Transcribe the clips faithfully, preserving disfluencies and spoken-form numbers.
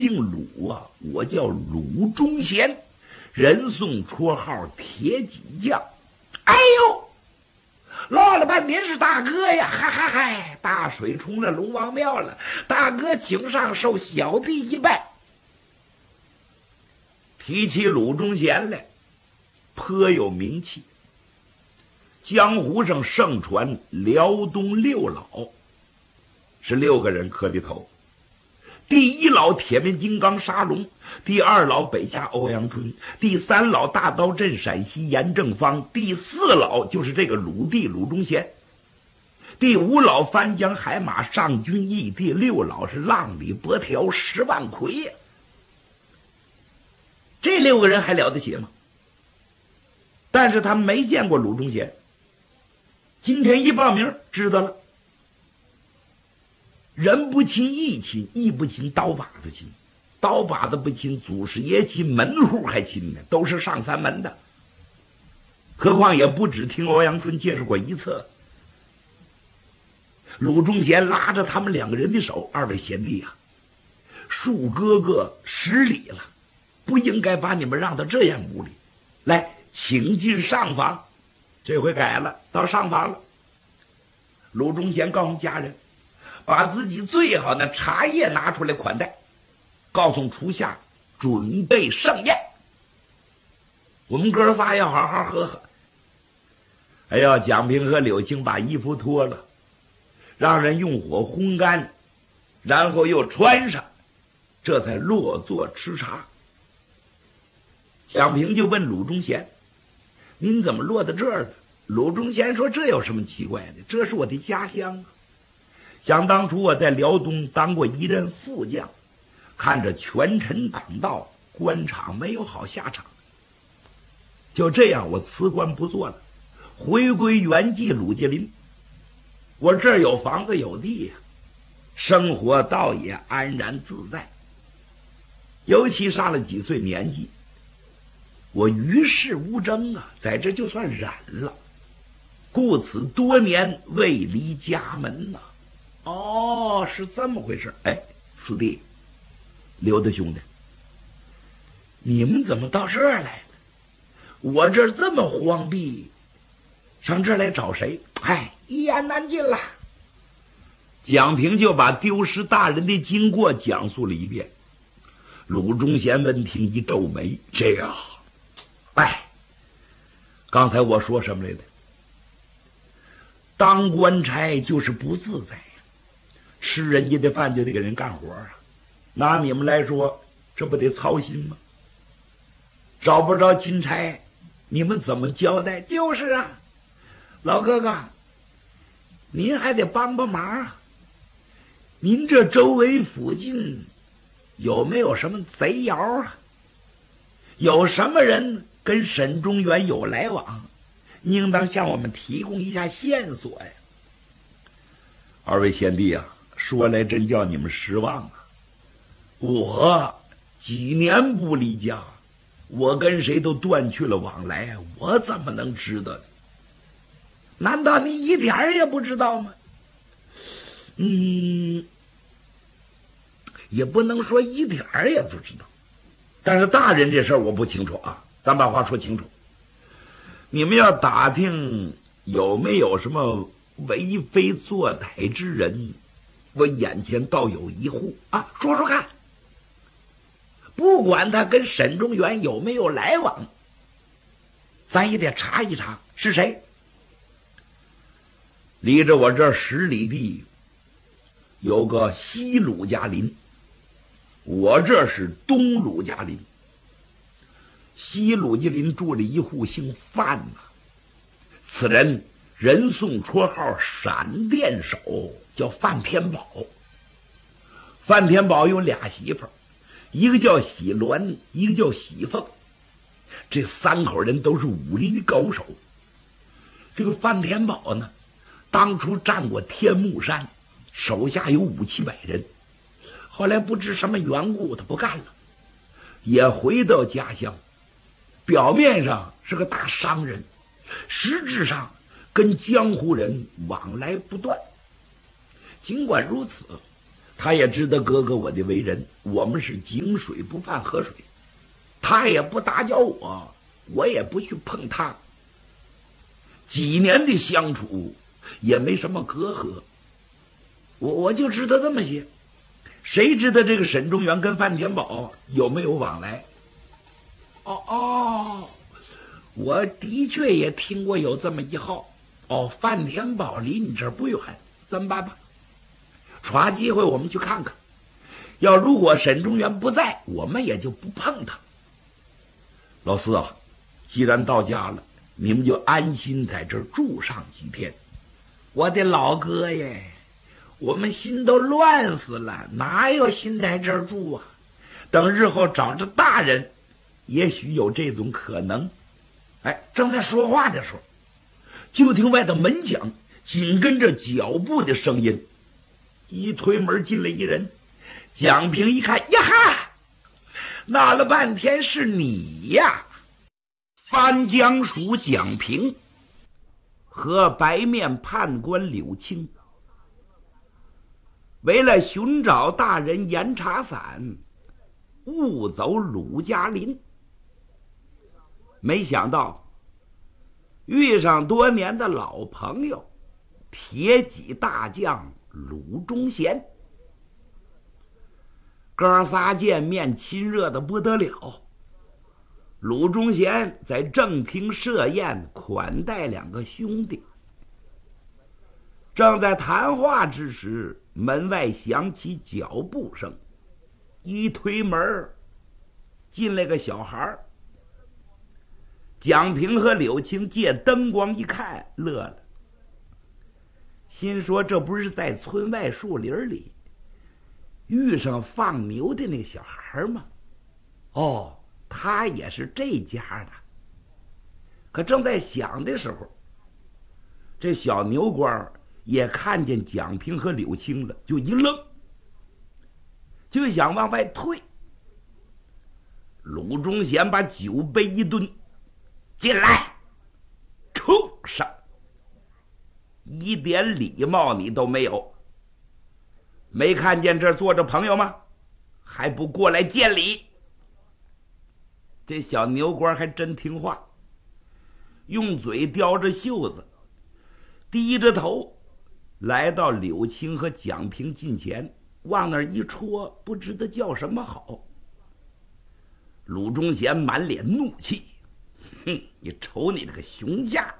姓鲁啊，我叫鲁忠贤，人送绰号铁戟将。哎呦，唠了半天是大哥呀！哈哈嗨，大水冲了龙王庙了，大哥请上受小弟一拜。提起鲁忠贤来，颇有名气，江湖上盛传辽东六老，是六个人磕的头。第一老铁面金刚沙龙，第二老北下欧阳春，第三老大刀镇陕西严正方，第四老就是这个鲁地鲁忠贤，第五老翻江海马上军义，第六老是浪里伯条十万魁呀。这六个人还了得起吗？但是他没见过鲁忠贤，今天一报名知道了。人不亲义亲，义不亲刀把子亲，刀把子不亲祖师爷亲，门户还亲呢，都是上三门的。何况也不止听欧阳春介绍过一次。鲁忠贤拉着他们两个人的手，二位贤弟啊，恕哥哥失礼了，不应该把你们让到这样屋里来，请进上房。这回改了，到上房了。鲁忠贤告诉家人，把自己最好的茶叶拿出来款待，告诉厨下准备盛宴。我们哥仨要好好喝喝。哎呀，蒋平和柳青把衣服脱了，让人用火烘干，然后又穿上，这才落座吃茶。蒋平就问鲁忠贤，您怎么落到这儿了？鲁忠贤说，这有什么奇怪的，这是我的家乡啊。想当初我在辽东当过一任副将，看着权臣党道，官场没有好下场，就这样我辞官不做了，回归原籍鲁家林。我这儿有房子有地呀、啊，生活倒也安然自在。尤其上了几岁年纪，我与世无争啊，在这就算染了，故此多年未离家门呐、啊。哦，是这么回事。哎，四弟，刘德兄弟，你们怎么到这儿来了？我这儿这么荒僻，上这儿来找谁？哎，一言难尽了。蒋平就把丢失大人的经过讲述了一遍。鲁忠贤闻听一皱眉，这样，哎，刚才我说什么来着？当官差就是不自在。吃人家的饭就得给人干活啊，拿你们来说，这不得操心吗？找不着钦差，你们怎么交代？就是啊，老哥哥，您还得帮帮忙啊。您这周围附近有没有什么贼窑啊？有什么人跟沈中原有来往？应当向我们提供一下线索呀。二位贤弟啊，说来真叫你们失望啊！我几年不离家，我跟谁都断去了往来，我怎么能知道呢？难道你一点也不知道吗？嗯，也不能说一点也不知道，但是大人这事儿我不清楚啊，咱把话说清楚。你们要打听有没有什么为非作歹之人，我眼前倒有一户啊，说说看。不管他跟沈中原有没有来往，咱也得查一查是谁。离着我这十里地有个西鲁家林，我这是东鲁家林。西鲁家林住了一户姓范呐、啊，此人人送绰号闪电手，叫范天宝。范天宝有俩媳妇儿，一个叫喜鸾，一个叫喜凤。这三口人都是武林的高手。这个范天宝呢，当初战过天目山，手下有五七百人，后来不知什么缘故他不干了，也回到家乡。表面上是个大商人，实质上跟江湖人往来不断。尽管如此， 他也知道哥哥我的为人，我们是井水不犯河水，他也不打搅我，我也不去碰他。几年的相处也没什么隔阂，我我就知道这么些。谁知道这个沈中原跟范天宝有没有往来？哦哦，我的确也听过有这么一号。哦，范天宝离你这儿不远，怎么办吧？抓机会我们去看看。要如果沈中原不在，我们也就不碰他。老四啊，既然到家了，你们就安心在这儿住上几天。我的老哥耶，我们心都乱死了，哪有心在这儿住啊？等日后找着大人，也许有这种可能。哎，正在说话的时候，就听外头门响，紧跟着脚步的声音。一推门进来一人，蒋平一看，呀哈，闹了半天是你呀！番江署蒋平和白面判官柳青为了寻找大人严查伞，误走鲁家林，没想到遇上多年的老朋友铁戟大将鲁忠贤。哥仨见面亲热的不得了。鲁忠贤在正厅设宴款待两个兄弟，正在谈话之时，门外响起脚步声，一推门进来个小孩。蒋平和柳青借灯光一看，乐了，心说这不是在村外树林里遇上放牛的那个小孩吗？哦，他也是这家的。可正在想的时候，这小牛官也看见蒋平和柳青了，就一愣，就想往外退。鲁忠贤把酒杯一蹲，进来，畜生，一点礼貌你都没有，没看见这儿坐着朋友吗？还不过来见礼？这小牛官还真听话，用嘴叼着袖子，低着头来到柳青和蒋平近前，往那儿一戳，不知道叫什么好。鲁忠贤满脸怒气，哼，你瞅你这个熊架！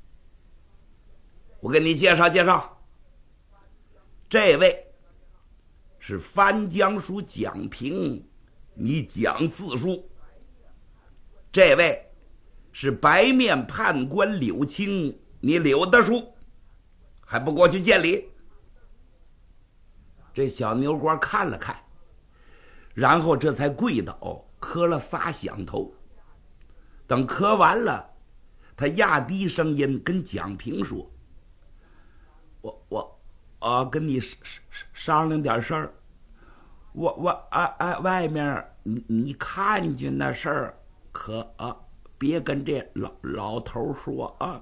我给你介绍介绍，这位是番江署蒋平，你蒋四叔；这位是白面判官柳青，你柳大叔，还不过去见礼？这小牛官看了看，然后这才跪倒磕了仨响头。等磕完了，他压低声音跟蒋平说：我我啊，跟你商量点事儿。我我啊啊，外面你你看见那事儿，可啊别跟这老老头说啊。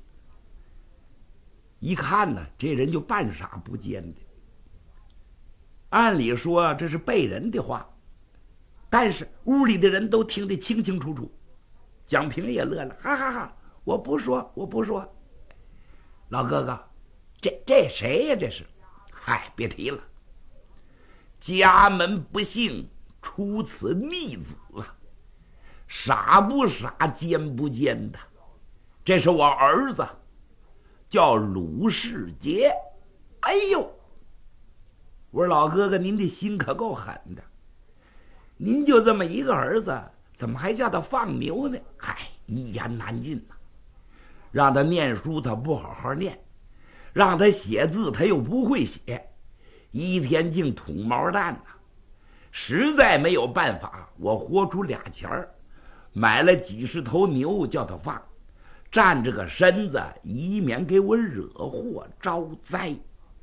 一看呢，这人就半傻不坚的。按理说这是背人的话，但是屋里的人都听得清清楚楚。蒋平也乐了，哈哈哈，我不说，我不说。老哥哥，这这谁呀？这是？嗨，别提了。家门不幸出此逆子啊，傻不傻，奸不奸的。这是我儿子，叫鲁世杰。哎呦，我说老哥哥，您的心可够狠的。您就这么一个儿子，怎么还叫他放牛呢？嗨，一言难尽呐、啊。让他念书，他不好好念；让他写字，他又不会写，一天净捅毛蛋呐、啊。实在没有办法，我豁出俩钱儿，买了几十头牛，叫他放，站着个身子，以免给我惹祸招灾。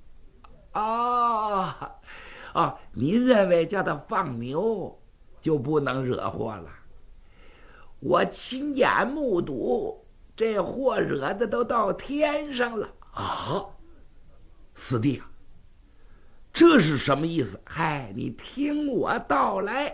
啊啊！您认为叫他放牛就不能惹祸了？我亲眼目睹，这祸惹的都到天上了啊！四弟啊， 这是什么意思？嗨，你听我道来。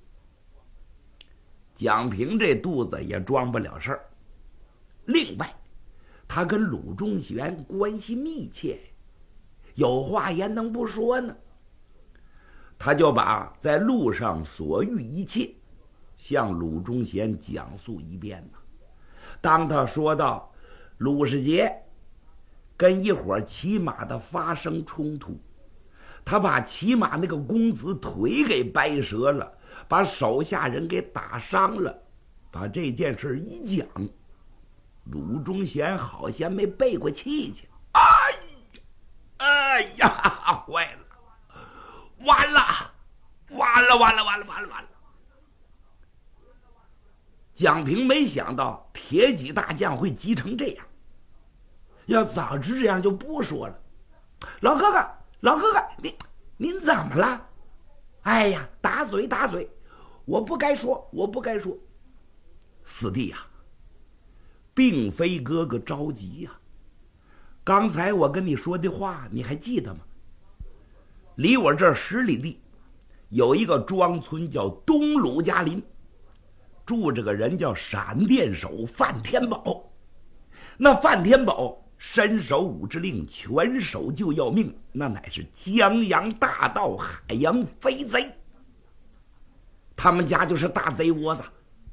蒋平这肚子也装不了事儿。另外，他跟鲁忠贤关系密切，有话也能不说呢。他就把在路上所遇一切向鲁忠贤讲述一遍呢。当他说到鲁世杰跟一伙骑马的发生冲突，他把骑马那个公子腿给掰折了，把手下人给打伤了，把这件事一讲，鲁忠贤好像没背过气去。哎呀，哎呀，坏了，完了，完了，完了，完了，完了，完了！蒋平没想到铁戟大将会急成这样，要早知这样就不说了。老哥哥，老哥哥，您您怎么了？哎呀，打嘴打嘴，我不该说，我不该说。四弟呀、啊，并非哥哥着急呀、啊。刚才我跟你说的话，你还记得吗？离我这十里地，有一个庄村叫东鲁家林，住着个人叫闪电手范天宝。那范天宝身手武之令，拳手就要命，那乃是江洋大盗，海洋飞贼。他们家就是大贼窝子，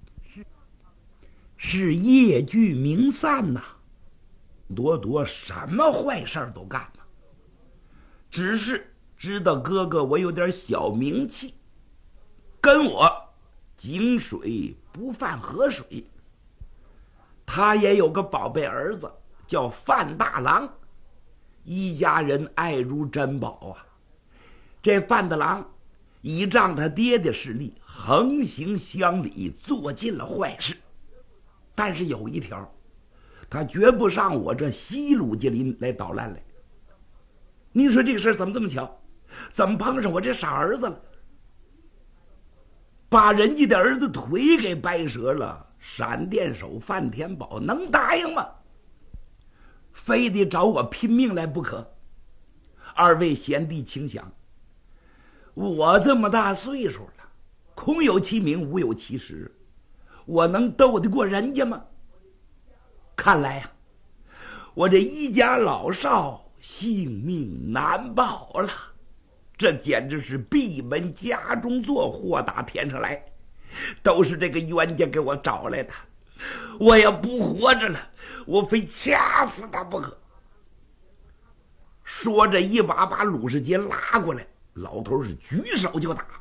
是业聚名散呐、啊，多多什么坏事都干了。只是知道哥哥我有点小名气，跟我井水不犯河水。他也有个宝贝儿子叫范大郎，一家人爱如珍宝啊。这范大郎倚仗他爹的势力，横行乡里，做尽了坏事。但是有一条，他绝不上我这西鲁家林来捣乱来。您说这个事怎么这么巧？怎么碰上我这傻儿子了？把人家的儿子腿给掰折了，闪电手范天宝能答应吗？非得找我拼命来不可。二位贤弟请想，我这么大岁数了，空有其名，无有其实，我能斗得过人家吗？看来呀、啊，我这一家老少性命难保了。这简直是闭门家中坐，祸打天上来，都是这个冤家给我找来的。我也不活着了，我非掐死他不可。说着一把把鲁世杰拉过来，老头是举手就打。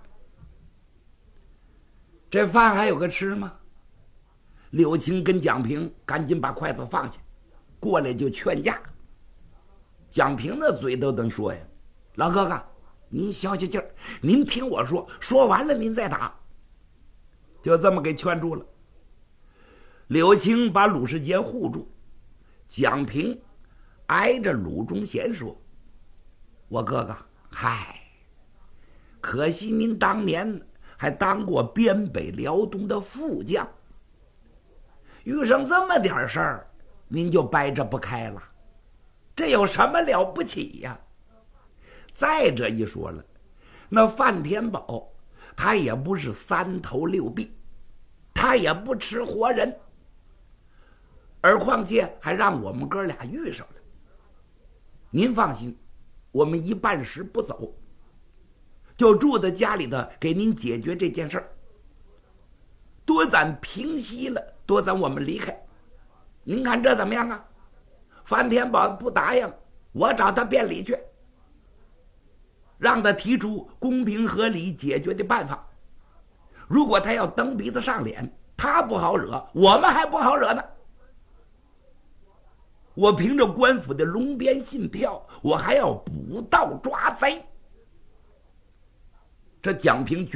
这饭还有个吃吗？柳青跟蒋平赶紧把筷子放下，过来就劝架。蒋平的嘴都能说呀，老哥哥您消消气儿，您听我说，说完了您再打。就这么给劝住了。柳青把鲁世杰护住，蒋平挨着鲁忠贤说，我哥哥，嗨，可惜您当年还当过边北辽东的副将，遇上这么点事儿您就掰着不开了，这有什么了不起呀？再者一说了，那范天宝他也不是三头六臂，他也不吃活人，而况且还让我们哥俩遇上了。您放心，我们一半时不走，就住在家里的给您解决这件事儿。多咱平息了，多咱我们离开。您看这怎么样啊？范天宝不答应，我找他辩理去，让他提出公平合理解决的办法。如果他要蹬鼻子上脸，他不好惹，我们还不好惹呢。我凭着官府的龙边信票，我还要捕盗抓贼。这蒋平